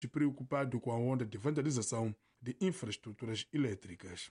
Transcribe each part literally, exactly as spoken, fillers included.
preocupado com a onda de vandalização de infraestruturas elétricas.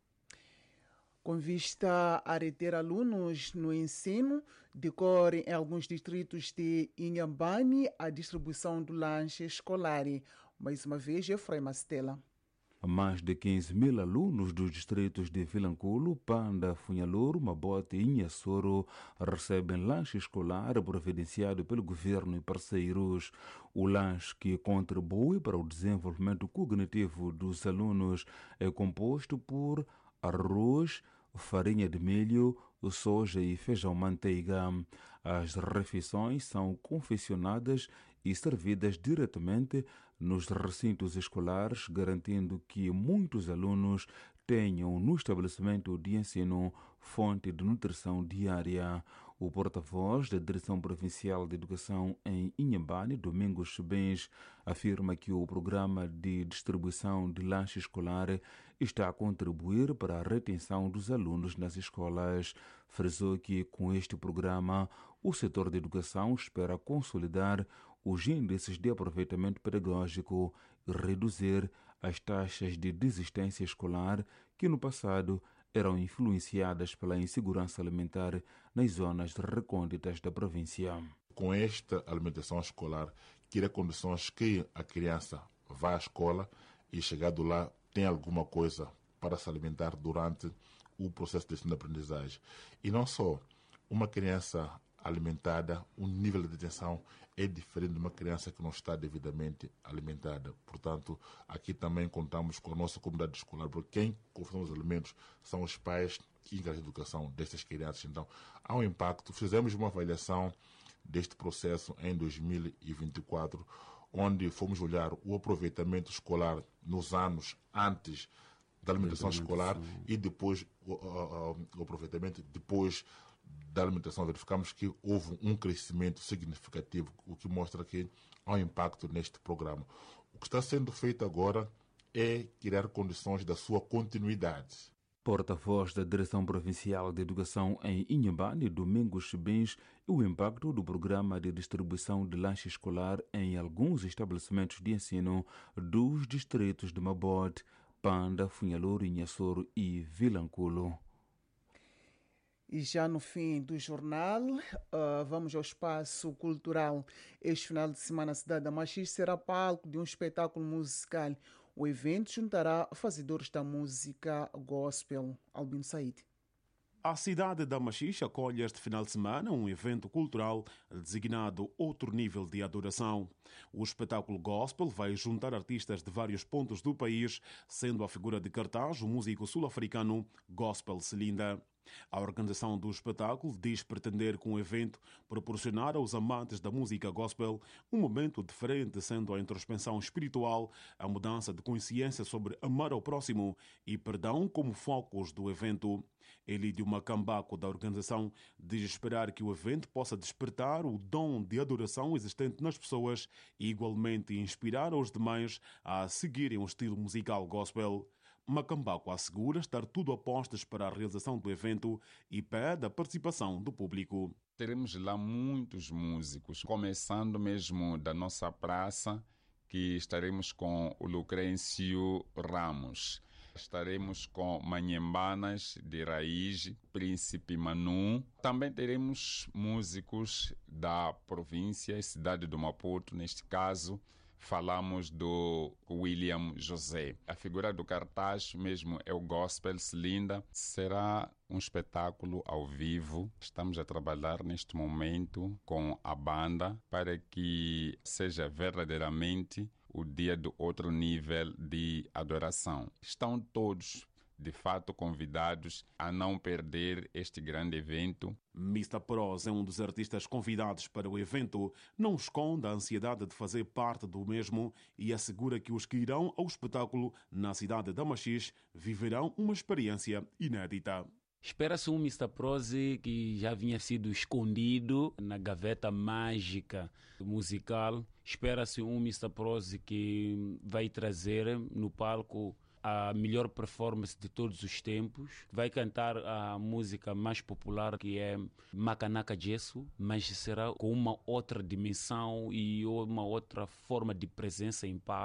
Com vista a reter alunos no ensino, decorre em alguns distritos de Inhambane a distribuição do lanche escolar. Mais uma vez, Efraim Stella. Mais de quinze mil alunos dos distritos de Vilanculo, Panda, Funhaloro, Mabote e Inhassoro recebem lanche escolar providenciado pelo governo e parceiros. O lanche, que contribui para o desenvolvimento cognitivo dos alunos, é composto por arroz, farinha de milho, soja e feijão-manteiga. As refeições são confeccionadas e servidas diretamente nos recintos escolares, garantindo que muitos alunos tenham no estabelecimento de ensino fonte de nutrição diária. O porta-voz da Direção Provincial de Educação em Inhambane, Domingos Chubens, afirma que o programa de distribuição de lanche escolar está a contribuir para a retenção dos alunos nas escolas. Frisou que, com este programa, o setor de educação espera consolidar os índices de aproveitamento pedagógico e reduzir as taxas de desistência escolar que no passado eram influenciadas pela insegurança alimentar nas zonas recônditas da província. Com esta alimentação escolar, cria condições que a criança vá à escola e, chegado lá, tem alguma coisa para se alimentar durante o processo de ensino-aprendizagem. E não só, uma criança alimentada, o nível de atenção é diferente de uma criança que não está devidamente alimentada. Portanto, aqui também contamos com a nossa comunidade escolar, porque quem confecciona os alimentos são os pais e a educação destas crianças. Então, há um impacto. Fizemos uma avaliação deste processo em dois mil e vinte e quatro, onde fomos olhar o aproveitamento escolar nos anos antes da alimentação escolar e depois o, o, o aproveitamento depois da alimentação. Verificamos que houve um crescimento significativo, o que mostra que há um impacto neste programa. O que está sendo feito agora é criar condições da sua continuidade. Porta-voz da Direção Provincial de Educação em Inhambane, Domingos Chubens, e o impacto do programa de distribuição de lanche escolar em alguns estabelecimentos de ensino dos distritos de Mabote, Panda, Funhaloro, Inhassoro e Vilanculo. E já no fim do jornal, uh, vamos ao espaço cultural. Este final de semana, a cidade da Machixe será palco de um espetáculo musical. O evento juntará fazedores da música gospel. Albino Said. A cidade da Machixe acolhe este final de semana um evento cultural designado Outro Nível de Adoração. O espetáculo gospel vai juntar artistas de vários pontos do país, sendo a figura de cartaz o músico sul-africano Gospel Celinda. A organização do espetáculo diz pretender com o evento proporcionar aos amantes da música gospel um momento diferente, sendo a introspecção espiritual, a mudança de consciência sobre amar ao próximo e perdão como focos do evento. Elídio Macambaco, da organização, diz esperar que o evento possa despertar o dom de adoração existente nas pessoas e igualmente inspirar os demais a seguirem o estilo musical gospel. Macambaco assegura estar tudo a postos para a realização do evento e pede a participação do público. Teremos lá muitos músicos, começando mesmo da nossa praça, que estaremos com o Lucrêncio Ramos. Estaremos com Manhembanas de Raiz, Príncipe Manu. Também teremos músicos da província e cidade do Maputo, neste caso. Falamos do William José. A figura do cartaz mesmo é o Gospel Celinda. Será um espetáculo ao vivo. Estamos a trabalhar neste momento com a banda para que seja verdadeiramente o dia do outro nível de adoração. Estão todos, de fato, convidados a não perder este grande evento. mister Pros é um dos artistas convidados para o evento. Não esconde a ansiedade de fazer parte do mesmo e assegura que os que irão ao espetáculo na cidade da Machixe viverão uma experiência inédita. Espera-se um mister Prose que já vinha sido escondido na gaveta mágica musical. Espera-se um mister Prose que vai trazer no palco a melhor performance de todos os tempos. Vai cantar a música mais popular, que é Macanaka Jesu, mas será com uma outra dimensão e uma outra forma de presença em palco.